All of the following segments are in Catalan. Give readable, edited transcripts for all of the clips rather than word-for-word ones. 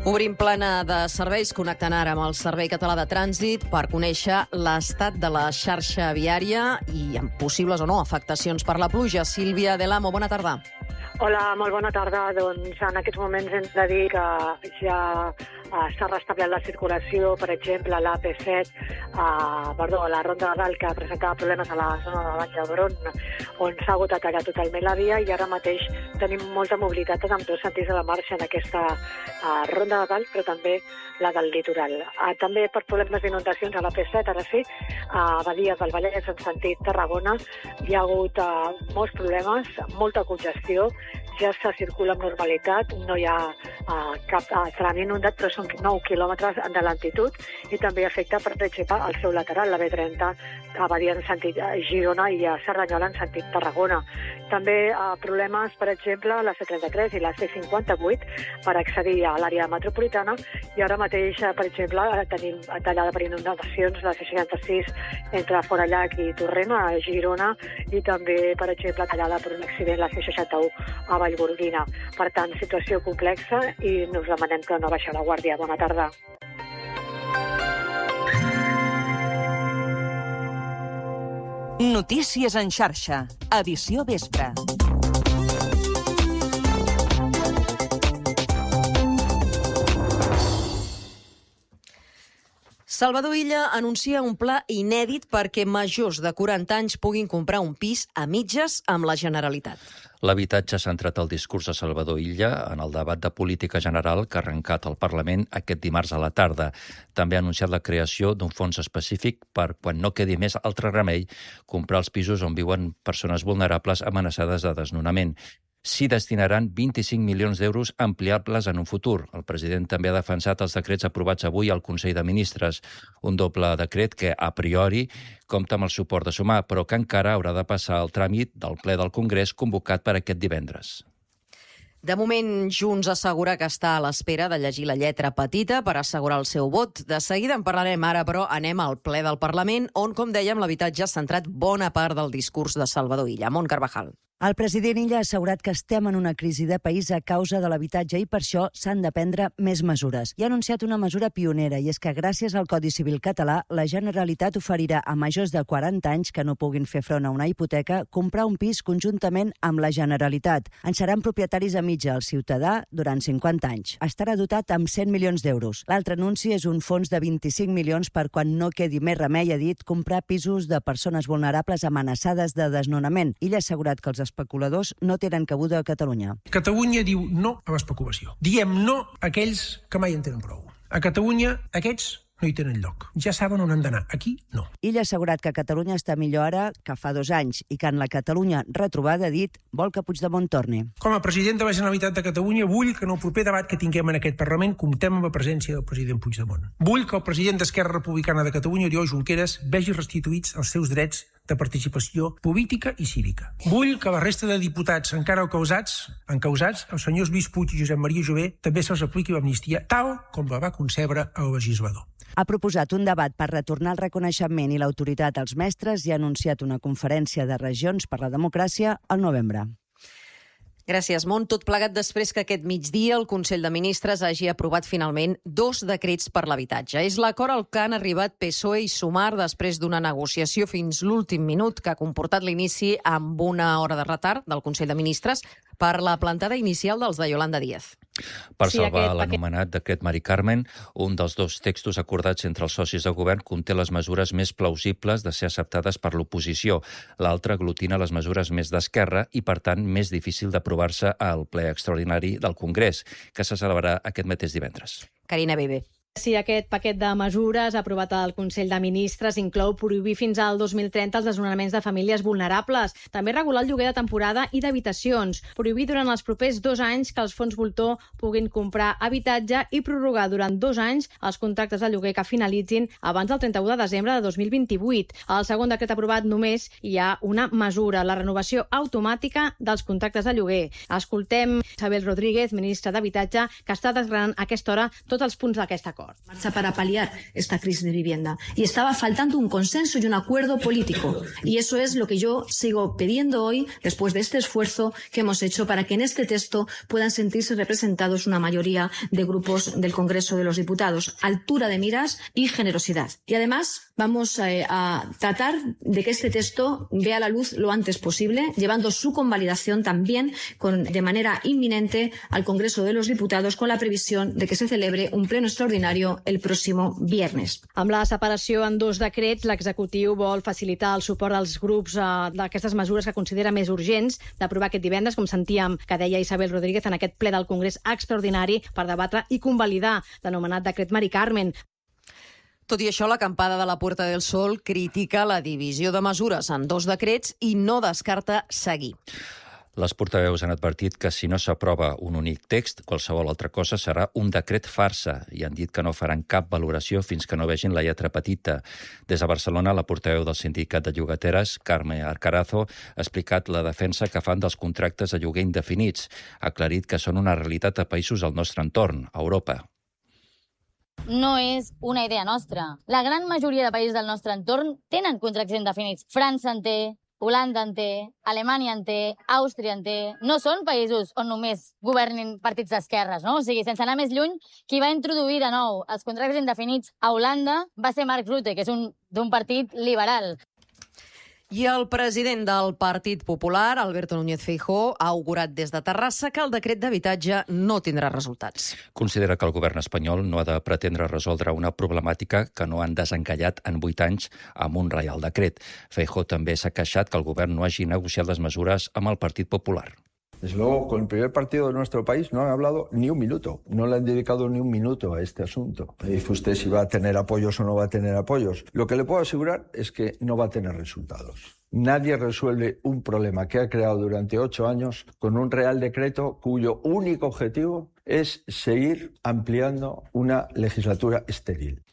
Obrim plana de serveis, connectant ara amb el Servei Català de Trànsit per conèixer l'estat de la xarxa viària i amb possibles o no afectacions per la pluja. Sílvia Delamo, bona tarda. Hola, molt bona tarda. Doncs en aquests moments hem de dir que ja s'ha restablert la circulació, per exemple, a l'AP7, a la Ronda de Dalt, que presentava problemes a la zona de Vall d'Hebron, on s'ha hagut de tallar totalment la via, i ara mateix tenim molta mobilitat en ambdós sentits de la marxa en aquesta Ronda de Dalt, però també la del litoral. També per problemes d'inundacions a l'AP7, ara sí, a Badies del Vallès en sentit Tarragona, hi ha hagut molts problemes, molta congestió, ja se circula amb normalitat, no hi ha cap tram inundat, però són 9 quilòmetres de lentitud i també afecta, per exemple, el seu lateral, la B30, a Badia en sentit Girona i a Cerdanyola en sentit Tarragona. També problemes, per exemple, a la C33 i la C58 per accedir a l'àrea metropolitana, i ara mateix, per exemple, tenim tallada per inundacions la C66 entre Forallac i Torrent, a Girona, i també, per exemple, tallada per un accident la C61 a Vallgorguina. Per tant, situació complexa i us demanem que no baixeu la guàrdia. Bona tarda. Notícies en xarxa, edició vespre. Salvador Illa anuncia un pla inèdit perquè majors de 40 anys puguin comprar un pis a mitges amb la Generalitat. L'habitatge ha centrat el discurs de Salvador Illa en el debat de política general que ha arrencat al Parlament aquest dimarts a la tarda. També ha anunciat la creació d'un fons específic per, quan no quedi més altre remei, comprar els pisos on viuen persones vulnerables amenaçades de desnonament. S'hi destinaran 25 milions d'euros ampliables en un futur. El president també ha defensat els decrets aprovats avui al Consell de Ministres. Un doble decret que, a priori, compta amb el suport de Sumar, però que encara haurà de passar el tràmit del ple del Congrés convocat per aquest divendres. De moment, Junts assegura que està a l'espera de llegir la lletra petita per assegurar el seu vot. De seguida en parlarem ara, però anem al ple del Parlament, on, com dèiem, l'habitatge ha centrat bona part del discurs de Salvador Illa. Mont Carvajal. El president Illa ha assegurat que estem en una crisi de país a causa de l'habitatge i per això s'han de prendre més mesures. I ha anunciat una mesura pionera, i és que gràcies al Codi Civil català, la Generalitat oferirà a majors de 40 anys que no puguin fer front a una hipoteca comprar un pis conjuntament amb la Generalitat. En seran propietaris a mitja el ciutadà durant 50 anys. Estarà dotat amb 100 milions d'euros. L'altre anunci és un fons de 25 milions per quan no quedi més remei, ha dit, comprar pisos de persones vulnerables amenaçades de desnonament. Illa ha assegurat que els especuladors no tenen cabuda a Catalunya. Catalunya diu no a l'especulació. Diem no a aquells que mai en tenen prou. A Catalunya, aquests no hi tenen lloc. Ja saben on han d'anar. Aquí, no. Illa ha assegurat que Catalunya està millor ara que fa 2 anys i que en la Catalunya retrobada, ha dit, vol que Puigdemont torni. Com a president de la Generalitat de Catalunya, vull que en el proper debat que tinguem en aquest Parlament comptem amb la presència del president Puigdemont. Vull que el president d'Esquerra Republicana de Catalunya, Oriol Junqueras, vegi restituïts els seus drets de participació política i cívica. Vull que la resta de diputats encara encausats, els senyors Lluís Puig i Josep Maria Jové, també se'ls apliqui l'amnistia tal com la va concebre el legislador. Ha proposat un debat per retornar el reconeixement i l'autoritat als mestres i ha anunciat una conferència de regions per la democràcia al novembre. Gràcies, Mont. Tot plegat després que aquest migdia el Consell de Ministres hagi aprovat finalment 2 decrets per l'habitatge. És l'acord al que han arribat PSOE i Sumar després d'una negociació fins l'últim minut que ha comportat l'inici amb 1 hora de retard del Consell de Ministres per la plantada inicial dels de Yolanda Díaz. Per salvar l'anomenat decret Mari Carmen, un dels 2 textos acordats entre els socis de govern conté les mesures més plausibles de ser acceptades per l'oposició. L'altre aglutina les mesures més d'esquerra i, per tant, més difícil d'aprovar-se al ple extraordinari del Congrés, que se celebrarà aquest mateix divendres. Carina Bebe. Sí, aquest paquet de mesures aprovat al Consell de Ministres inclou prohibir fins al 2030 els desnonaments de famílies vulnerables, també regular el lloguer de temporada i d'habitacions, prohibir durant els propers 2 anys que els fons voltor puguin comprar habitatge i prorrogar durant 2 anys els contractes de lloguer que finalitzin abans del 31 de desembre de 2028. Al segon decret aprovat només hi ha una mesura, la renovació automàtica dels contractes de lloguer. Escoltem Isabel Rodríguez, ministra d'Habitatge, que està desgranant a aquesta hora tots els punts d'aquest acord. acord. Para paliar esta crisis de vivienda. Y estaba faltando un consenso y un acuerdo político. Y eso es lo que yo sigo pidiendo hoy, después de este esfuerzo que hemos hecho, para que en este texto puedan sentirse representados una mayoría de grupos del Congreso de los Diputados. Altura de miras y generosidad. Y además vamos a tratar de que este texto vea la luz lo antes posible, llevando su convalidación también de manera inminente al Congreso de los Diputados, con la previsión de que se celebre un pleno extraordinario el próximo viernes. Amb la separació en 2 decrets, l'executiu vol facilitar el suport als grups d'aquestes mesures que considera més urgents d'aprovar aquest divendres, com sentíem que deia Isabel Rodríguez en aquest ple del Congrés extraordinari per debatre i convalidar l'anomenat decret Mari Carmen. Tot i això, l'acampada de la Puerta del Sol critica la divisió de mesures en 2 decrets i no descarta seguir. Les portaveus han advertit que si no s'aprova un únic text, qualsevol altra cosa serà un decret farsa i han dit que no faran cap valoració fins que no vegin la lletra petita. Des de Barcelona, la portaveu del Sindicat de Llogateres, Carme Arcarazo, ha explicat la defensa que fan dels contractes de lloguer indefinits. Ha aclarit que són una realitat a països del nostre entorn, a Europa. No és una idea nostra. La gran majoria de països del nostre entorn tenen contractes indefinits. França en té, Holanda en té, Alemanya en té, Àustria en té. No són països on només governin partits d'esquerres, no? O sigui, sense anar més lluny, qui va introduir de nou els contractes indefinits a Holanda va ser Mark Rutte, que és d'un partit liberal. I el president del Partit Popular, Alberto Núñez Feijóo, ha augurat des de Terrassa que el decret d'habitatge no tindrà resultats. Considera que el govern espanyol no ha de pretendre resoldre una problemàtica que no han desencallat en 8 anys amb un reial decret. Feijóo també s'ha queixat que el govern no hagi negociat les mesures amb el Partit Popular. Desde luego, con el primer partido de nuestro país no han hablado ni un minuto, no le han dedicado ni un minuto a este asunto. Dice usted si va a tener apoyos o no va a tener apoyos. Lo que le puedo asegurar es que no va a tener resultados. Nadie resuelve un problema que ha creado durante 8 años con un real decreto cuyo único objetivo es seguir ampliando una legislatura estéril.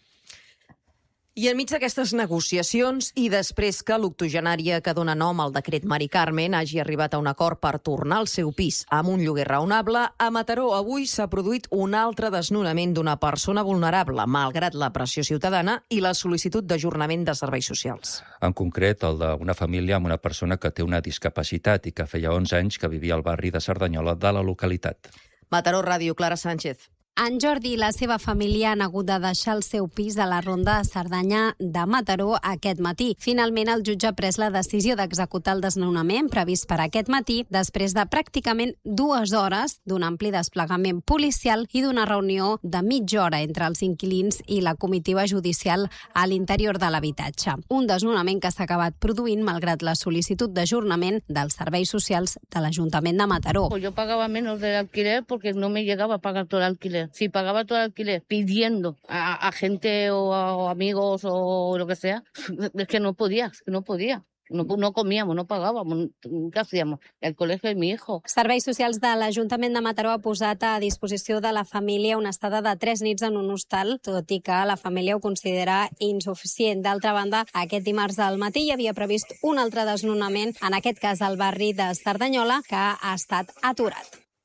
I enmig d'aquestes negociacions i després que l'octogenària que dona nom al decret Mari Carmen hagi arribat a un acord per tornar al seu pis amb un lloguer raonable, a Mataró avui s'ha produït un altre desnonament d'una persona vulnerable, malgrat la pressió ciutadana i la sol·licitud d'ajornament de serveis socials. En concret, el d'una família amb una persona que té una discapacitat i que feia 11 anys que vivia al barri de Cerdanyola de la localitat. Mataró Ràdio, Clara Sánchez. En Jordi i la seva família han hagut de deixar el seu pis a la ronda de Cerdanya de Mataró aquest matí. Finalment, el jutge ha pres la decisió d'executar el desnonament previst per aquest matí després de pràcticament 2 hores d'un ampli desplegament policial i d'una reunió de mitja hora entre els inquilins i la comitiva judicial a l'interior de l'habitatge. Un desnonament que s'ha acabat produint malgrat la sol·licitud d'ajornament dels serveis socials de l'Ajuntament de Mataró. Yo pagaba menos del alquiler porque no me llegaba a pagar todo el alquiler. Si pagaba todo el alquiler pidiendo a gente o a amigos o lo que sea, es que no podía. No comíamos, no pagábamos. ¿Qué hacíamos? El colegio de mi hijo. Serveis Socials de l'Ajuntament de Mataró ha posat a disposició de la família una estada de 3 nits en un hostal, tot i que la família ho considera insuficient. D'altra banda, aquest dimarts al matí hi havia previst un altre desnonament, en aquest cas al barri de Cerdanyola, que ha estat aturat.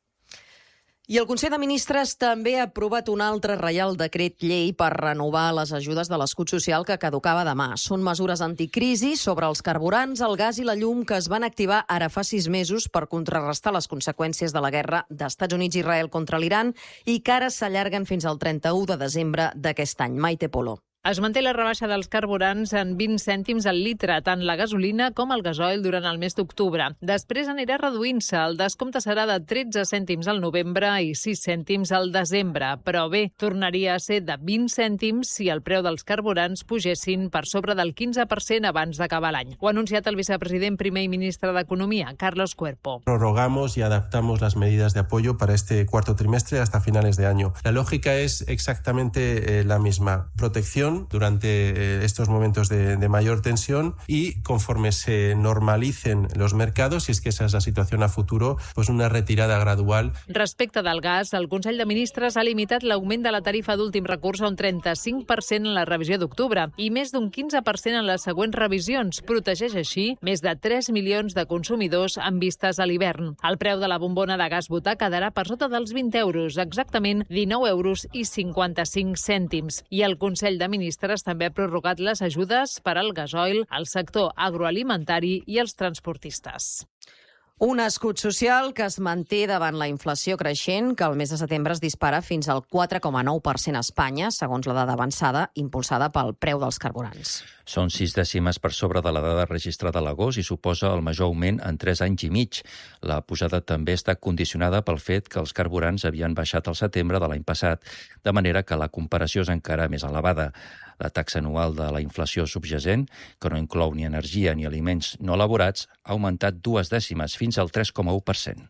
I el Consell de Ministres també ha aprovat un altre reial decret llei per renovar les ajudes de l'escut social que caducava demà. Són mesures anticrisi sobre els carburants, el gas i la llum que es van activar ara fa 6 mesos per contrarrestar les conseqüències de la guerra d'Estats Units i Israel contra l'Iran i que ara s'allarguen fins al 31 de desembre d'aquest any. Maite Polo. Es manté la rebaixa dels carburants en 20 cèntims al litre, tant la gasolina com el gasoil durant el mes d'octubre. Després anirà reduint-se. El descompte serà de 13 cèntims al novembre i 6 cèntims al desembre. Però bé, tornaria a ser de 20 cèntims si el preu dels carburants pugessin per sobre del 15% abans d'acabar l'any. Ho ha anunciat el vicepresident primer i ministre d'Economia, Carlos Cuerpo. Prorrogamos y adaptamos las medidas de apoyo para este cuarto trimestre hasta finales de año. La lógica es exactamente la misma. Protección tensión durante estos momentos de mayor tensión y conforme se normalicen los mercados, si es que esa es la situación a futuro, pues una retirada gradual. Respecte del gas, el Consell de Ministres ha limitat l'augment de la tarifa d'últim recurs a un 35% en la revisió d'octubre i més d'un 15% en les següents revisions. Protegeix així més de 3 milions de consumidors en vistes a l'hivern. El preu de la bombona de gas butà quedarà per sota dels 20 euros, exactament 19,55 €. I el Consell de Ministres també ha prorrogat les ajudes per al gasoil, al sector agroalimentari i els transportistes. Un escut social que es manté davant la inflació creixent, que al mes de setembre es dispara fins al 4,9% a Espanya, segons la dada avançada impulsada pel preu dels carburants. Són 6 dècimes per sobre de la dada registrada a l'agost i suposa el major augment en 3 anys i mig. La pujada també està condicionada pel fet que els carburants havien baixat al setembre de l'any passat, de manera que la comparació és encara més elevada. La taxa anual de la inflació subjacent, que no inclou ni energia ni aliments no elaborats, ha augmentat 2 dècimes, fins al 3,1%.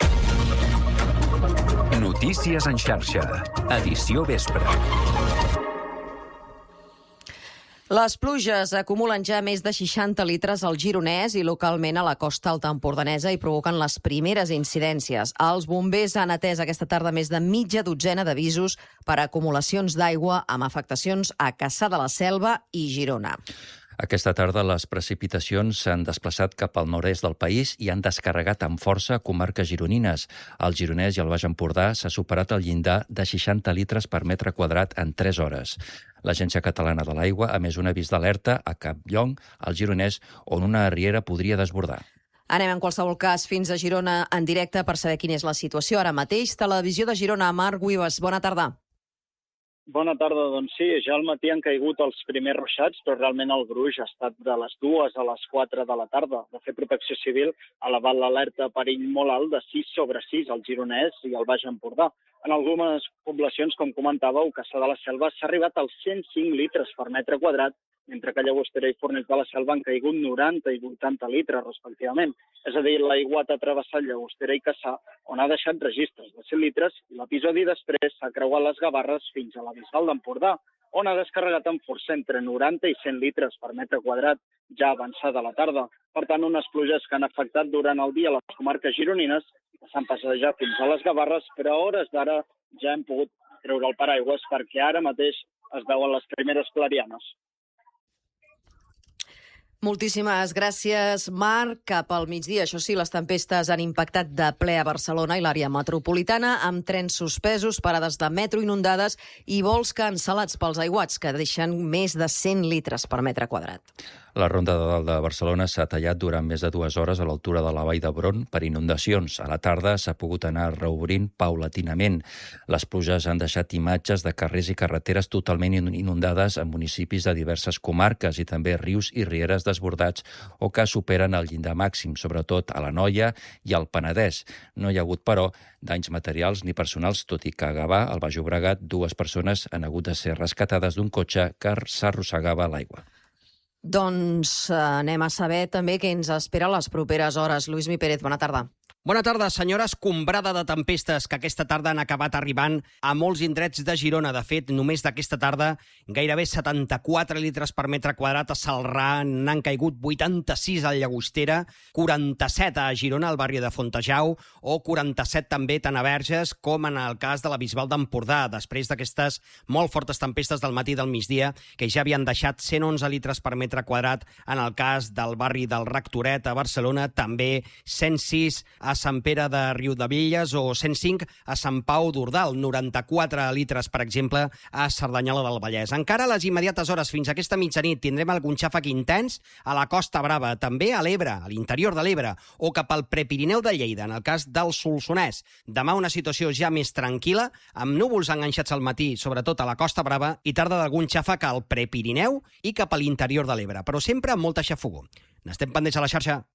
Notícies en xarxa. Edició vespre. Les pluges acumulen ja més de 60 litres al Gironès i localment a la costa alta empordanesa i provoquen les primeres incidències. Els bombers han atès aquesta tarda més de mitja dotzena d'avisos per acumulacions d'aigua amb afectacions a Cassà de la Selva i Girona. Aquesta tarda les precipitacions s'han desplaçat cap al nord-est del país i han descarregat amb força comarques gironines. Al Gironès i al Baix Empordà s'ha superat el llindar de 60 litres per metre quadrat en 3 hores. L'Agència Catalana de l'Aigua ha emès un avís d'alerta a Campllong, al Gironès, on una riera podria desbordar. Anem en qualsevol cas fins a Girona en directe per saber quina és la situació ara mateix. Televisió de Girona, Marc Güivas, bona tarda. Bona tarda, doncs sí, ja al matí han caigut els primers ruixats, però realment el gruix ha estat de les 2 a les 4 de la tarda. De fet, Protecció Civil ha elevat l'alerta a perill molt alt de 6/6 al Gironès i al Baix Empordà. En algunes poblacions, com comentàveu, Cassà de la Selva s'ha arribat als 105 litres per metre quadrat, mentre que Llagostera i Fornells de la Selva han caigut 90 i 80 litres, respectivament. És a dir, l'aiguat ha travessat Llagostera i Cassà, on ha deixat registres de 100 litres, i l'episodi després s'ha creuat les Gavarres fins a la Bisbal d'Empordà, on ha descarregat amb força entre 90 i 100 litres per metre quadrat, ja avançada la tarda. Per tant, unes pluges que han afectat durant el dia les comarques gironines, que s'han passejat fins a les Gavarres, però a hores d'ara ja hem pogut treure el paraigües perquè ara mateix es veuen les primeres clarianes. Moltíssimes gràcies, Marc. Cap al migdia, això sí, les tempestes han impactat de ple a Barcelona i l'àrea metropolitana, amb trens suspesos, parades de metro inundades i vols cancel·lats pels aiguats, que deixen més de 100 litres per metre quadrat. La Ronda de Dalt de Barcelona s'ha tallat durant més de 2 hores a l'altura de la Vall d'Hebron per inundacions. A la tarda s'ha pogut anar reobrint paulatinament. Les pluges han deixat imatges de carrers i carreteres totalment inundades en municipis de diverses comarques i també rius i rieres desbordats o que superen el llindar màxim, sobretot a l'Anoia i al Penedès. No hi ha hagut, però, danys materials ni personals, tot i que a Gavà, al Baix Llobregat, 2 persones han hagut de ser rescatades d'un cotxe que s'arrossegava a l'aigua. Doncs anem a saber també què ens espera les properes hores. Lluís Mi Pérez, bona tarda. Bona tarda, senyora. Escombrada de tempestes que aquesta tarda han acabat arribant a molts indrets de Girona. De fet, només d'aquesta tarda, gairebé 74 litres per metre quadrat a Celrà, n'han caigut 86 a Llagostera, 47 a Girona, al barri de Fontejau, o 47 també tant a Verges com en el cas de la Bisbal d'Empordà, després d'aquestes molt fortes tempestes del matí i del migdia, que ja havien deixat 111 litres per metre quadrat en el cas del barri del Rectoret a Barcelona, també 106 a Sant Pere de Riudebitlles o 105 a Sant Pau d'Ordal, 94 litres, per exemple, a Cerdanyola del Vallès. Encara a les immediates hores fins a aquesta mitjanit tindrem algun xàfec intens a la Costa Brava, també a l'Ebre, a l'interior de l'Ebre, o cap al Prepirineu de Lleida, en el cas del Solsonès. Demà una situació ja més tranquil·la, amb núvols enganxats al matí, sobretot a la Costa Brava, i tarda d'algun xàfec al Prepirineu i cap a l'interior de l'Ebre, però sempre amb molta xafogor. N'estem pendents a la xarxa.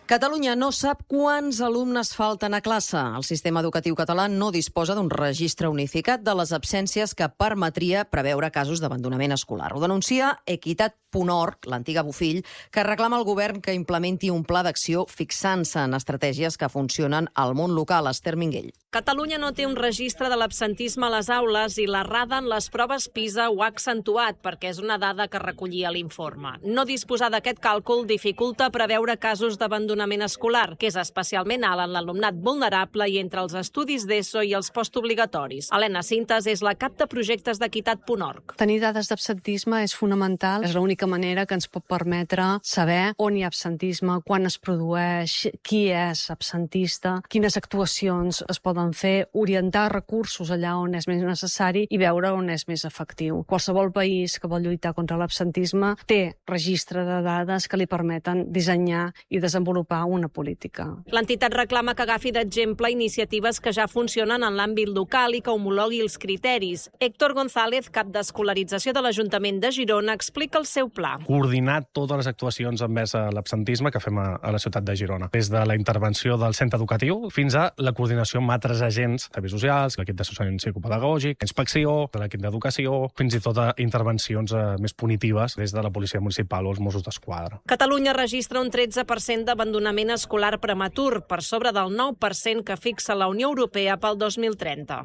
Catalunya no sap quants alumnes falten a classe. El sistema educatiu català no disposa d'un registre unificat de les absències que permetria preveure casos d'abandonament escolar. Ho denuncia Equitat.org, l'antiga Bofill, que reclama al govern que implementi un pla d'acció fixant-se en estratègies que funcionen al món local. Esther Minguell. Catalunya no té un registre de l'absentisme a les aules i l'errada en les proves PISA ho ha accentuat perquè és una dada que recollia l'informe. No disposar d'aquest càlcul dificulta preveure casos d'abandonament escolar, que és especialment alt en l'alumnat vulnerable i entre els estudis d'ESO i els postobligatoris. Helena Cintas és la cap de projectes d'Equitat.org. Tenir dades d'absentisme és fonamental. És l'única manera que ens pot permetre saber on hi ha absentisme, quan es produeix, qui és absentista, quines actuacions es poden fer, orientar recursos allà on és més necessari i veure on és més efectiu. Qualsevol país que vol lluitar contra l'absentisme té registre de dades que li permeten dissenyar i desenvolupar una política. L'entitat reclama que agafi d'exemple iniciatives que ja funcionen en l'àmbit local i que homologui els criteris. Héctor González, cap d'escolarització de l'Ajuntament de Girona, explica el seu pla. Coordinar totes les actuacions envers l'absentisme que fem a la ciutat de Girona, des de la intervenció del centre educatiu fins a la coordinació amb altres agents, serveis socials, l'equip d'assessorament psicopedagògic, inspecció, l'equip d'educació, fins i tot a intervencions més punitives des de la policia municipal o els Mossos d'Esquadra. Catalunya registra un 13% d'abandonament escolar prematur, per sobre del 9% que fixa la Unió Europea pel 2030.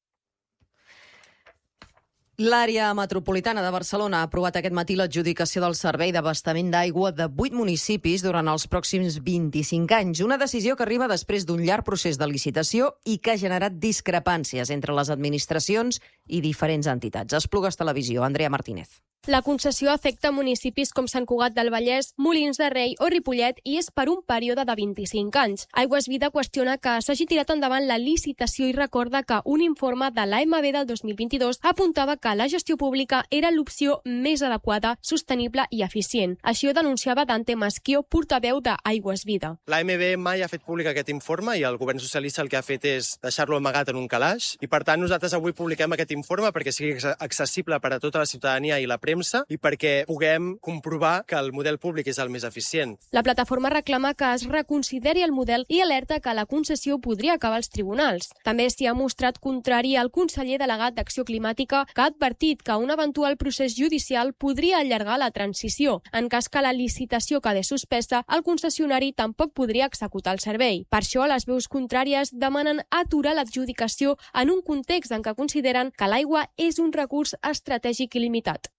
L'àrea metropolitana de Barcelona ha aprovat aquest matí l'adjudicació del servei d'abastament d'aigua de 8 municipis durant els pròxims 25 anys. Una decisió que arriba després d'un llarg procés de licitació i que ha generat discrepàncies entre les administracions i diferents entitats. Esplugues Televisió, Andrea Martínez. La concessió afecta municipis com Sant Cugat del Vallès, Molins de Rei o Ripollet i és per un període de 25 anys. Aigües Vida qüestiona que s'hagi tirat endavant la licitació i recorda que un informe de l'AMB del 2022 apuntava que la gestió pública era l'opció més adequada, sostenible i eficient. Així ho denunciava Dante Masquió, portaveu d'Aigües Vida. L'AMB mai ha fet públic aquest informe i el govern socialista el que ha fet és deixar-lo amagat en un calaix i, per tant, nosaltres avui publiquem aquest informe perquè sigui accessible per a tota la ciutadania i la premsa i perquè puguem comprovar que el model públic és el més eficient. La plataforma reclama que es reconsideri el model i alerta que la concessió podria acabar als tribunals. També s'hi ha mostrat contrari al conseller delegat d'Acció Climàtica, que ha advertit que un eventual procés judicial podria allargar la transició. En cas que la licitació quedés suspesa, el concessionari tampoc podria executar el servei. Per això, les veus contràries demanen aturar l'adjudicació en un context en què consideren que l'aigua és un recurs estratègic il·limitat.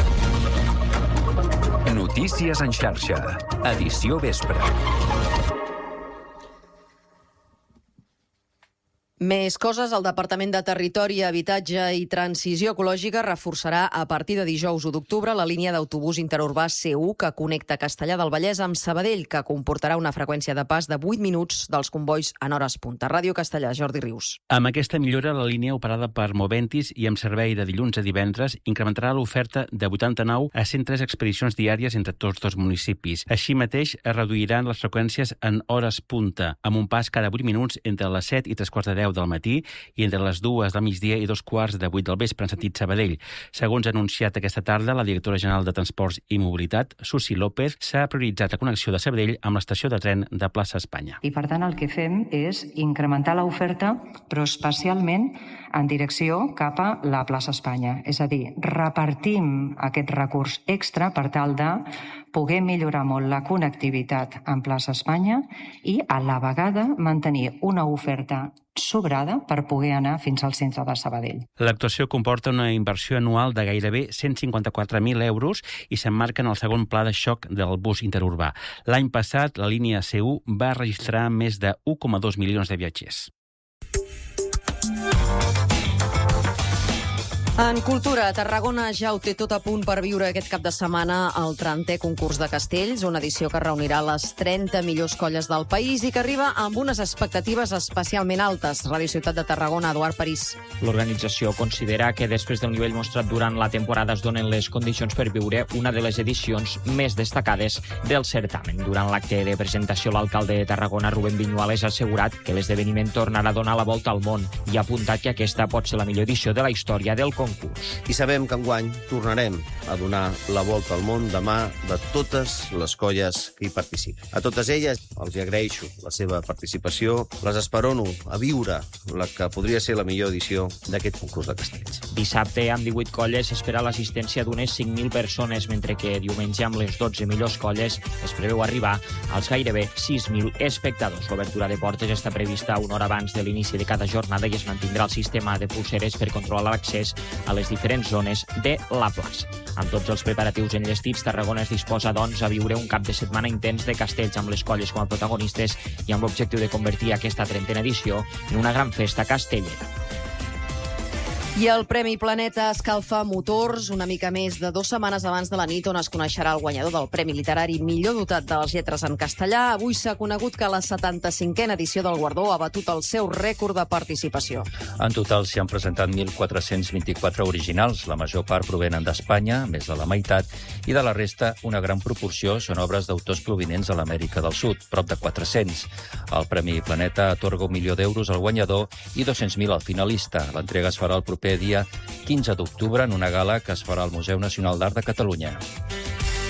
Notícies en xarxa. Edició vespre. Més coses, el Departament de Territori, Habitatge i Transició Ecològica reforçarà a partir de dijous 1 d'octubre la línia d'autobús interurbà C1 que connecta Castellar del Vallès amb Sabadell, que comportarà una freqüència de pas de 8 minuts dels convois en hores punta. Ràdio Castellar, Jordi Rius. Amb aquesta millora, la línia operada per Moventis i amb servei de dilluns a divendres incrementarà l'oferta de 89 a 103 expedicions diàries entre tots dos municipis. Així mateix, es reduiran les freqüències en hores punta, amb un pas cada 8 minuts entre les 7 i 3:15 del matí i entre les 2 del migdia i 2:15 del vespre en sentit Sabadell. Segons ha anunciat aquesta tarda la directora general de Transports i Mobilitat, Susi López, s'ha prioritzat la connexió de Sabadell amb l'estació de tren de Plaça Espanya. I per tant el que fem és incrementar l'oferta, però especialment en direcció cap a la Plaça Espanya. És a dir, repartim aquest recurs extra per tal de poder millorar molt la connectivitat en Plaça Espanya i a la vegada mantenir una oferta sobrada per poder anar fins al centre de Sabadell. L'actuació comporta una inversió anual de gairebé 154.000 euros i s'emmarca en el segon pla de xoc del bus interurbà. L'any passat, la línia C1 va registrar més de 1,2 milions de viatgers. En cultura, Tarragona ja ho té tot a punt per viure aquest cap de setmana el 30è concurs de castells, una edició que reunirà les 30 millors colles del país i que arriba amb unes expectatives especialment altes. Ràdio Ciutat de Tarragona, Eduard París. L'organització considera que després del nivell mostrat durant la temporada es donen les condicions per viure una de les edicions més destacades del certamen. Durant l'acte de presentació, l'alcalde de Tarragona, Rubén Viñuales, ha assegurat que l'esdeveniment tornarà a donar la volta al món i ha apuntat que aquesta pot ser la millor edició de la història del concurs concurs. I sabem que enguany tornarem a donar la volta al món de mà de totes les colles que hi participen. A totes elles els agraeixo la seva participació, les esperono a viure la que podria ser la millor edició d'aquest concurs de castells. Dissabte, amb 18 colles, s'espera l'assistència d'unes 5.000 persones, mentre que diumenge, amb les 12 millors colles, es preveu arribar als gairebé 6.000 espectadors. L'obertura de portes està prevista una hora abans de l'inici de cada jornada i es mantindrà el sistema de pulseres per controlar l'accés a les diferents zones de la plaça. Amb tots els preparatius enllestits, Tarragona es disposa, doncs, a viure un cap de setmana intens de castells amb les colles com a protagonistes i amb l'objectiu de convertir aquesta 30a edició en una gran festa castellera. I el Premi Planeta escalfa motors una mica més de 2 setmanes abans de la nit on es coneixerà el guanyador del Premi Literari millor dotat de les lletres en castellà. Avui s'ha conegut que la 75a edició del guardó ha batut el seu rècord de participació. En total s'hi han presentat 1.424 originals. La major part provenen d'Espanya, més de la meitat, i de la resta una gran proporció són obres d'autors provinents de l'Amèrica del Sud, prop de 400. El Premi Planeta atorga 1 milió d'euros al guanyador i 200.000 al finalista. L'entrega es farà el proper dia 15 d'octubre en una gala que es farà al Museu Nacional d'Art de Catalunya.